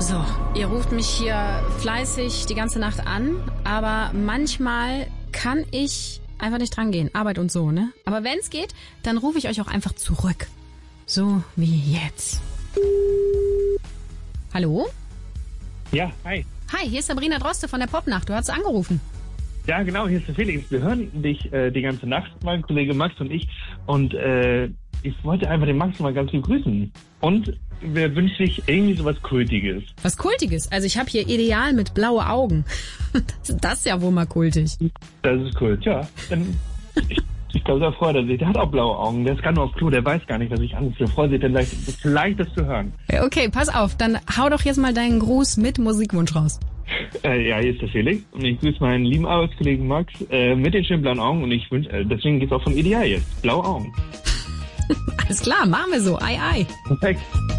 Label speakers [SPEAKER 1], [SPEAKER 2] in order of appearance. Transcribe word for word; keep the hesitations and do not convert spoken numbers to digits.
[SPEAKER 1] So, ihr ruft mich hier fleißig die ganze Nacht an, aber manchmal kann ich einfach nicht dran gehen. Arbeit und so, ne? Aber wenn es geht, dann rufe ich euch auch einfach zurück. So wie jetzt. Hallo?
[SPEAKER 2] Ja, hi.
[SPEAKER 1] Hi, hier ist Sabrina Droste von der Popnacht. Du hast angerufen.
[SPEAKER 2] Ja, genau, hier ist der Felix. Wir hören dich äh, die ganze Nacht, mein Kollege Max und ich. Und äh, ich wollte einfach den Max mal ganz lieb grüßen. Und wer wünscht sich irgendwie sowas Kultiges?
[SPEAKER 1] Was Kultiges? Also ich habe hier Ideal mit blaue Augen. Das ist ja wohl mal kultig.
[SPEAKER 2] Das ist Kult, ja. Dann, ich ich glaube, da freut er sich. Der hat auch blaue Augen. Der ist gerade nur auf Klo. Der weiß gar nicht, dass ich anrufe. Der freut sich dann leicht, vielleicht das zu hören.
[SPEAKER 1] Okay, pass auf. Dann hau doch jetzt mal deinen Gruß mit Musikwunsch raus.
[SPEAKER 2] Äh, ja, hier ist der Felix. Und ich grüße meinen lieben Arbeitskollegen Max äh, mit den schönen blauen Augen. Und ich wünsche, äh, deswegen geht's auch von Ideal jetzt. Blaue Augen.
[SPEAKER 1] Alles klar, machen wir so. Ei, ei.
[SPEAKER 2] Perfekt.